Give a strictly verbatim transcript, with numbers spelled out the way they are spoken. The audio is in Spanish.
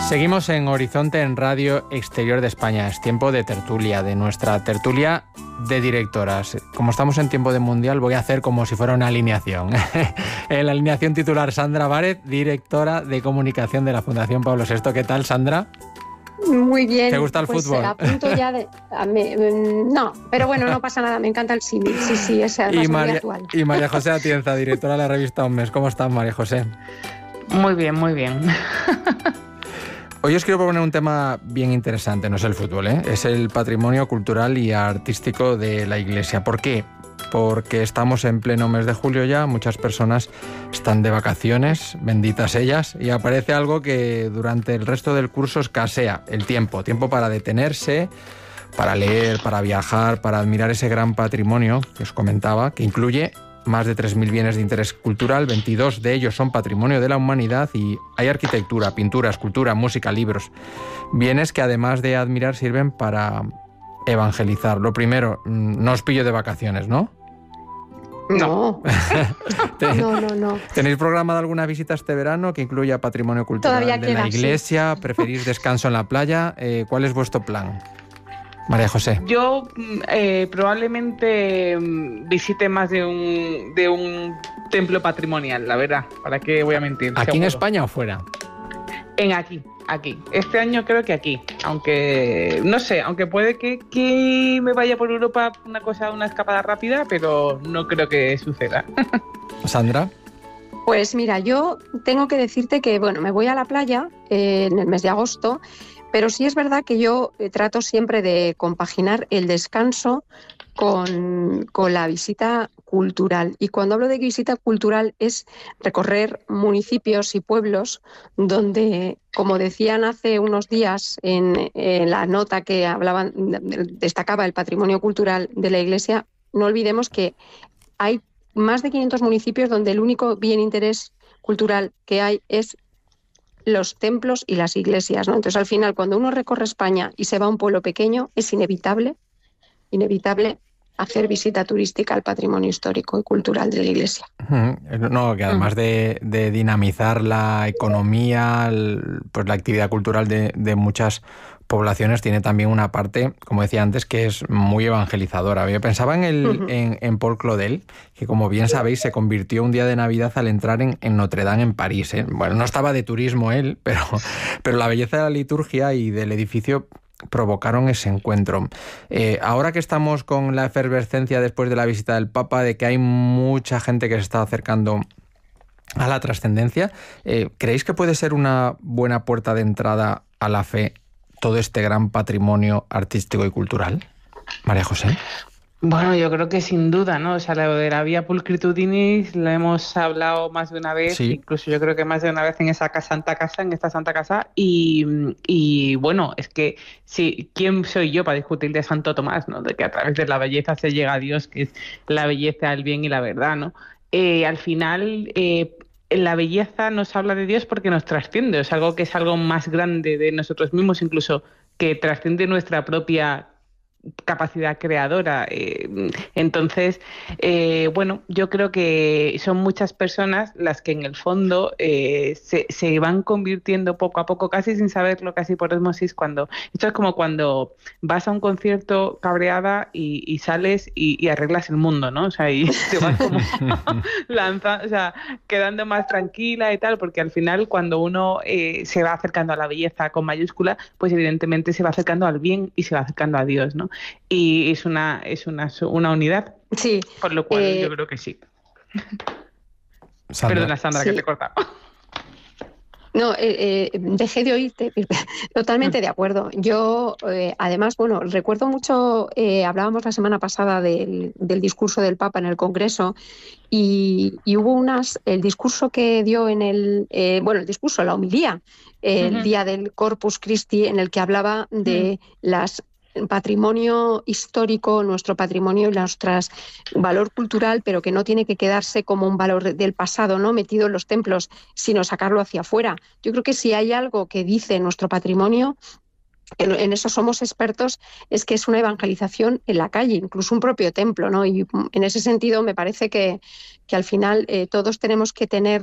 Seguimos en Horizonte en Radio Exterior de España. Es tiempo de tertulia, de nuestra tertulia de directoras. Como estamos en tiempo de mundial, voy a hacer como si fuera una alineación. En la alineación titular, Sandra Bárez, directora de comunicación de la Fundación Pablo sexto. ¿Qué tal, Sandra? Muy bien. ¿Te gusta el pues fútbol? A punto ya de, a me, no, pero bueno, no pasa nada, me encanta el símil. Sí, sí, es además y María, muy actual. Y María José Atienza, directora de la revista Un Mes. ¿Cómo estás, María José? Muy bien, muy bien. Hoy os quiero proponer un tema bien interesante, no es el fútbol, ¿eh? Es el patrimonio cultural y artístico de la Iglesia. ¿Por qué? Porque estamos en pleno mes de julio ya, muchas personas están de vacaciones, benditas ellas, y aparece algo que durante el resto del curso escasea, el tiempo, tiempo para detenerse, para leer, para viajar, para admirar ese gran patrimonio que os comentaba, que incluye más de tres mil bienes de interés cultural, veintidós de ellos son patrimonio de la humanidad y hay arquitectura, pintura, escultura, música, libros. Bienes que además de admirar sirven para evangelizar. Lo primero, no os pillo de vacaciones, ¿no? No. no, no, no. ¿Tenéis programada alguna visita este verano que incluya patrimonio cultural Todavía de queda, la Iglesia? Sí. ¿Preferís descanso en la playa? Eh, ¿Cuál es vuestro plan? María José. Yo eh, probablemente visite más de un, de un templo patrimonial, la verdad. ¿Para qué voy a mentir? ¿Aquí seguro. en España o fuera? En aquí, aquí. Este año creo que aquí. Aunque, no sé, aunque puede que, que me vaya por Europa una cosa, una escapada rápida, pero no creo que suceda. Sandra. Pues mira, yo tengo que decirte que, bueno, me voy a la playa eh, en el mes de agosto, pero sí es verdad que yo eh, trato siempre de compaginar el descanso con, con la visita cultural. Y cuando hablo de visita cultural es recorrer municipios y pueblos donde, como decían hace unos días en, en la nota que hablaban, destacaba el patrimonio cultural de la Iglesia, no olvidemos que hay más de quinientos municipios donde el único bien interés cultural que hay es los templos y las iglesias, ¿no? Entonces, al final, cuando uno recorre España y se va a un pueblo pequeño, es inevitable, inevitable hacer visita turística al patrimonio histórico y cultural de la Iglesia. No, que además de, de dinamizar la economía, el, pues la actividad cultural de, de muchas poblaciones, tiene también una parte, como decía antes, que es muy evangelizadora. Yo pensaba en, el, uh-huh. en, en Paul Claudel, que como bien sabéis se convirtió un día de Navidad al entrar en, en Notre Dame en París, ¿eh? Bueno, no estaba de turismo él, pero, pero la belleza de la liturgia y del edificio provocaron ese encuentro. Eh, ahora que estamos con la efervescencia después de la visita del Papa, de que hay mucha gente que se está acercando a la trascendencia, eh, ¿creéis que puede ser una buena puerta de entrada a la fe todo este gran patrimonio artístico y cultural? María José. Bueno, yo creo que sin duda, ¿no? O sea, lo de la Vía Pulcritudinis lo hemos hablado más de una vez, sí. Incluso yo creo que más de una vez en esa santa casa, en esta santa casa, y, y bueno, es que sí, ¿quién soy yo para discutir de Santo Tomás, ¿no? De que a través de la belleza se llega a Dios, que es la belleza, el bien y la verdad, ¿no? Eh, al final, eh, la belleza nos habla de Dios porque nos trasciende, es algo que es algo más grande de nosotros mismos, incluso que trasciende nuestra propia capacidad creadora. Eh, entonces, eh, bueno, yo creo que son muchas personas las que en el fondo eh, se, se van convirtiendo poco a poco, casi sin saberlo, casi por osmosis, cuando esto es como cuando vas a un concierto cabreada y, y sales y, y arreglas el mundo, ¿no? O sea, y te vas como lanza, o sea, quedando más tranquila y tal, porque al final cuando uno eh, se va acercando a la belleza con mayúscula, pues evidentemente se va acercando al bien y se va acercando a Dios, ¿no? Y es una es una, una unidad. Sí. Por lo cual eh, yo creo que sí. Sandra. Perdona, Sandra, sí. Que te he cortado. No, eh, eh, dejé de oírte. Totalmente de acuerdo. Yo, eh, además, bueno, recuerdo mucho, eh, hablábamos la semana pasada del, del discurso del Papa en el Congreso y, y hubo unas, el discurso que dio en el, eh, bueno, el discurso, la homilía, eh, uh-huh. el día del Corpus Christi, en el que hablaba de uh-huh. las patrimonio histórico, nuestro patrimonio y nuestro valor cultural, pero que no tiene que quedarse como un valor del pasado, ¿no? Metido en los templos, sino sacarlo hacia afuera. Yo creo que si hay algo que dice nuestro patrimonio, en, en eso somos expertos, es que es una evangelización en la calle, incluso un propio templo, ¿no? Y en ese sentido me parece que, que al final eh, todos tenemos que tener